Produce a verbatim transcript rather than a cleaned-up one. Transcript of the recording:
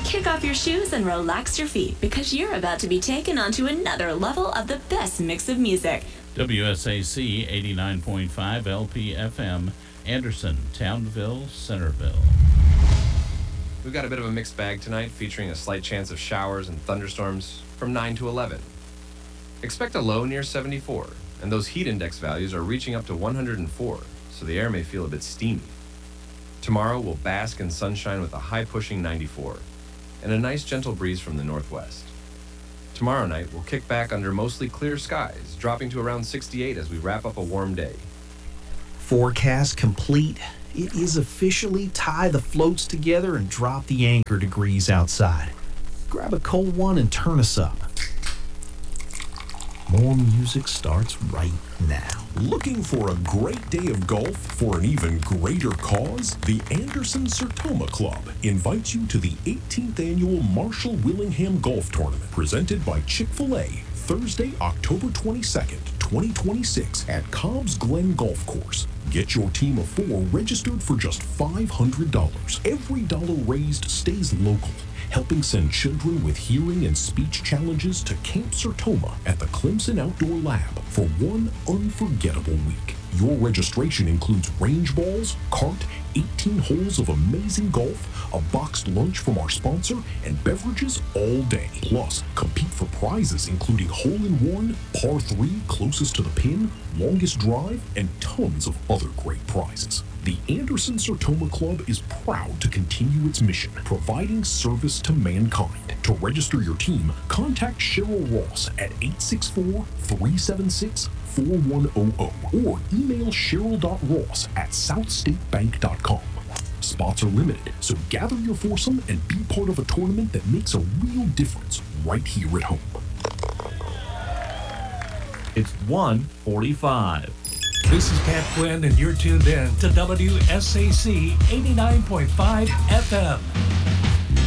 Kick off your shoes and relax your feet because you're about to be taken onto another level of the best mix of music. W S A C eighty-nine point five L P F M, Anderson, Townville, Centerville. We've got a bit of a mixed bag tonight, featuring a slight chance of showers and thunderstorms from nine to eleven. Expect a low near seventy-four, and those heat index values are reaching up to one hundred four, so the air may feel a bit steamy. Tomorrow we'll bask in sunshine with a high-pushing ninety-four, and a nice gentle breeze from the northwest. Tomorrow night we'll kick back under mostly clear skies, dropping to around sixty-eight as we wrap up a warm day. Forecast complete. It is officially tie the floats together and drop the anchor degrees outside. Grab a cold one and turn us up. More music starts right now. Looking for a great day of golf for an even greater cause? The Anderson Sertoma Club invites you to the eighteenth Annual Marshall Willingham Golf Tournament, presented by Chick-fil-A, Thursday, October twenty-second, twenty twenty-six at Cobb's Glen Golf Course. Get your team of four registered for just five hundred dollars. Every dollar raised stays local, helping send children with hearing and speech challenges to Camp Sertoma at the Clemson Outdoor Lab for one unforgettable week. Your registration includes range balls, cart, eighteen holes of amazing golf, a boxed lunch from our sponsor, and beverages all day. Plus, compete for prizes including hole-in-one, par three closest to the pin, longest drive, and tons of other great prizes. The Anderson Sertoma Club is proud to continue its mission, providing service to mankind. To register your team, contact Cheryl Ross at eight six four, three seven six, four one zero zero or email cheryl.ross at southstatebank dot com. Spots are limited, so gather your foursome and be part of a tournament that makes a real difference right here at home. It's one forty-five. This is Pat Quinn, and you're tuned in to W S A C eighty-nine point five F M.